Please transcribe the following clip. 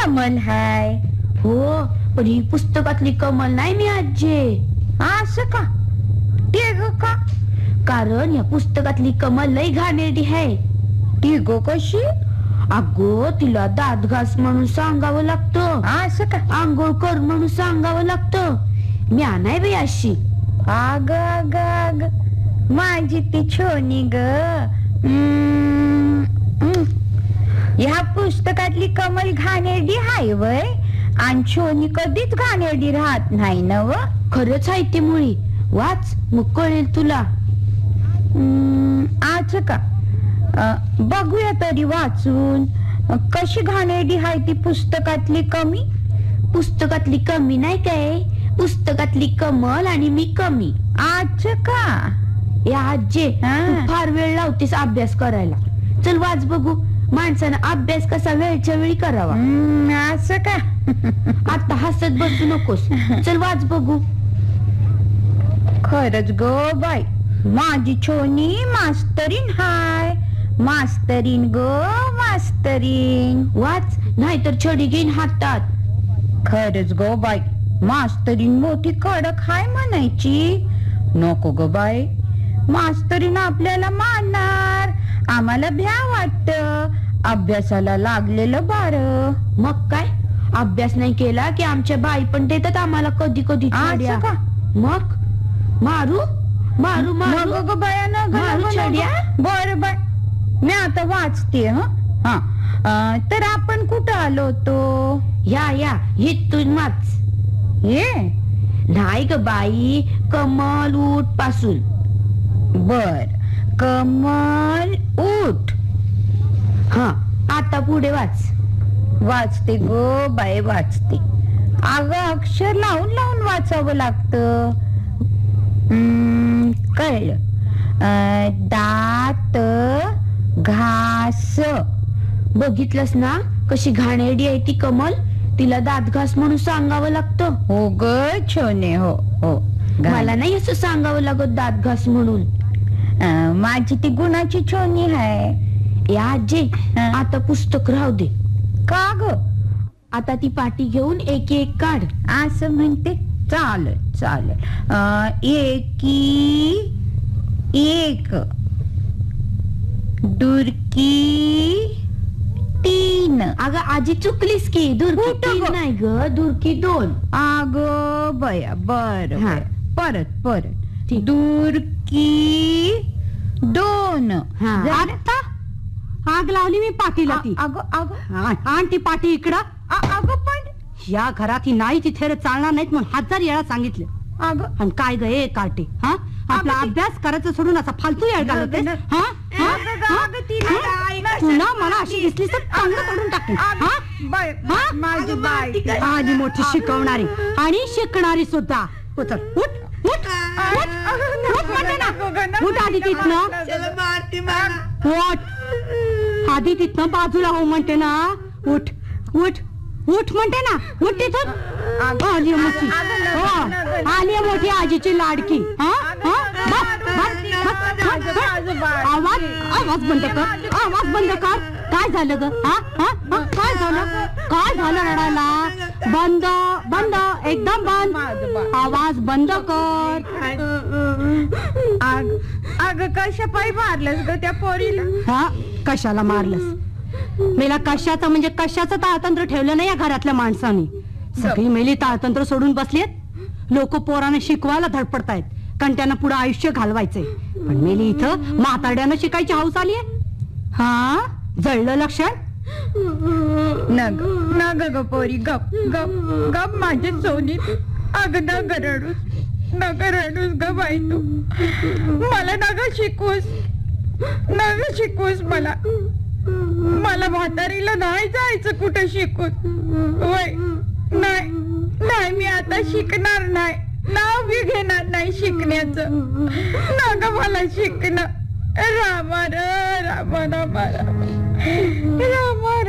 कमल हाय. हो, पण ही पुस्तकातली कमल नाही मी आजे. असं का? ते ग का? कारण या पुस्तकातली कमल लई घाणेरडी आहे. ती गो कशी? अगो, तिला दात घास म्हणून सांगावं लागतं. असं का? आंघोळ कर म्हणून सांगावं लागतं. मी आणाय बाई अशी. आग आग आग, माझी ती छोनी ग. ह्या पुस्तकातली कमल घाणेरडी हाय वय, आणि छोनी कधीच घाणेरडी राहत नाही ना व. खरंच आहे ती मुळी. वाच, मग कळेल तुला. असं का? बघूया तरी वाचून. कशी घाणेरडी हाय ती पुस्तकातली कमी? पुस्तकातली कमी नाही काय, पुस्तकातली कमल आणि मी कमी. असं का? या आजे, तू फार वेळ लावतेस अभ्यास करायला. चल वाच बघू, माणसानं अभ्यास कसा वेळच्या वेळी करावा. असं का? आता हसत बसू नकोस. चल वाच बघू. खरंच ग बाई, माझी छोनी मास्तरीन हाय. मास्तरीन ग मास्तरीन. वाच, नाहीतर छडी घेईन हातात. खरंच ग बाई, मास्तरीन मोठी कडक हाय म्हणायची. नको ग बाई, मास्तरीन आपल्याला मारणार. आम्हाला भ्या वाटत. अभ्यासाला लागलेलं बारं. मग काय, अभ्यास नाही केला की आमच्या बाई पण देतात आम्हाला कधी कधी छड्या. का? मग मारू मारू मारू ग बाया ना मारू छड्या. बरं बाय, मी आता वाचते. हा, तर आपण कुठं आलो होतो? या इथून वाच. हे नाही ग बाई, कमल उठ पासून. बर, कमल उठ. हा, आता पुढे वाच. वाचते गो बाई, वाचते. अगं, अक्षर लावून लावून वाचावं लागतं. कळलं. दात घास. बघितलंस ना कशी घाणेरडी आहे ती कमल. तिला दात घास म्हणून सांगावं लागतं. हो ग छोने, हो हो. मला नाही असं सांगावं लागत दात घास म्हणून. माझी ती गुणाची छोनी आहे. या आजे, आता पुस्तक राहू दे. का ग? आता ती पाटी घेऊन एक एक काढ. असं म्हणते? चालेल चालेल. एकी एक, दुरकी तीन. अगं आजी चुकलीस की. दुरकी तीन नाही ग, दुरकी दोन. अग बया, बर परत परत. दुरकी दोन. आता आग लावली मी पाटीला. ती आण ती पाटी इकडं. अगं पण या घरात ही नाही तिथे चालणार नाहीत म्हणून 1000 वेळा सांगितलं. अगं, आणि काय ग हे कार्टे, हा आपला अभ्यास करायचं सोडून असा फालतू येळ घालवतेस. तुला मला अशी दिसली तर चांगलं करून टाकेल. माझी मोठी शिकवणारी आणि शिकणारी सुद्धा. उठ उठ उठ म्हणते ना. उठ आधी तिथनं. उठ आधी तिथनं बाजूला हो म्हणते ना. उठ उठ उठ म्हणते ना. उठ तिथून. आली मोठी, आली मोठी आजीची लाडकी. आवाज आवाज बंद कर, आवाज बंद कर. काय झालं ग? काय झालं रडायला? बंद बंद, एकदम बंद. आवाज बंद कर. अग कशा पायी मारलंस ग त्या पोरीला? हा, कशाला मारलंस? मेला कशाचं म्हणजे कशाचं ताळतंत्र ठेवलं नाही या घरातल्या माणसांनी. सगळी मेली ताळतंत्र सोडून बसलीत. लोक पोराने शिकवायला धडपडतायत कारण त्यांना पुढे आयुष्य घालवायचंय. पण मेली इथं म्हातारड्यानं शिकायची हौस आलीये. हा, जळलं लक्षण. नग ग पोरी, गप गप गप माझे सोनी. अग नग रडूस ग बाई तू. मला नग शिकवूस मला म्हातारीला नाही जायचं कुठं शिकून. वय नाही मी आता शिकणार नाही. नाव बी घेणार नाही शिकण्याचं. नग मला शिकणं. रामा रामा रामा रामा.